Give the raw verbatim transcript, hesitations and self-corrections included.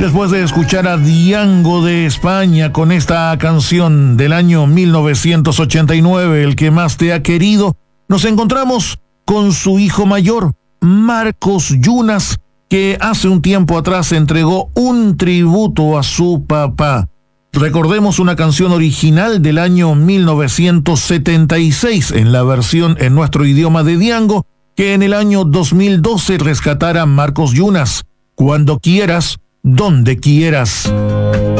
después de escuchar a Diango de España con esta canción del año mil novecientos ochenta y nueve, El que más te ha querido, nos encontramos con su hijo mayor, Marcos Yunas, que hace un tiempo atrás entregó un tributo a su papá. Recordemos una canción original del año mil novecientos setenta y seis en la versión en nuestro idioma de Diango, que en el año dos mil doce rescatara Marcos Yunas. Cuando quieras, donde quieras.